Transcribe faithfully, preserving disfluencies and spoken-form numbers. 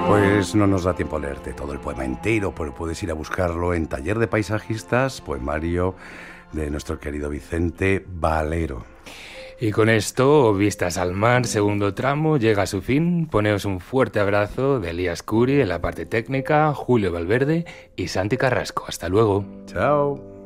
Pues no nos da tiempo a leerte todo el poema entero, pero puedes ir a buscarlo en Taller de Paisajistas, poemario de nuestro querido Vicente Valero. Y con esto, Vistas al Mar, segundo tramo, llega a su fin. Poneos un fuerte abrazo de Elías Curi en la parte técnica, Julio Valverde y Santi Carrasco. Hasta luego. Chao.